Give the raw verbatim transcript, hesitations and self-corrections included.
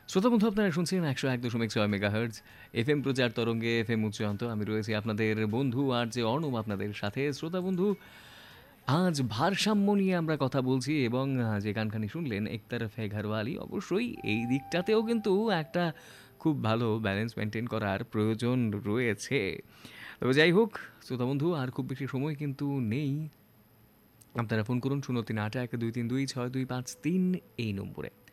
শ্রোতা বন্ধু, আপনারা শুনছেন একশো এক দশমিক ছয় মেগাহার্জ এফ এম প্রচার তরঙ্গে এফ এম উচ্চান্ত। আমি রয়েছি আপনাদের বন্ধু আর যে অর্ণব আপনাদের সাথে। শ্রোতা বন্ধু, আজ ভারসাম্য নিয়ে আমরা কথা বলছি এবং আহ, যে গানখানি শুনলেন একতরফে ঘরওয়ালি, অবশ্যই এই দিকটাতেও কিন্তু একটা খুব ভালো ব্যালেন্স মেনটেন করার প্রয়োজন রয়েছে। তবে যাই হোক শ্রোতা বন্ধু, আর খুব বেশি সময় কিন্তু নেই। আপনারা ফোন করুন শূন্য তিন আট এক দুই তিন দুই ছয় দুই পাঁচ তিন এই নম্বরে।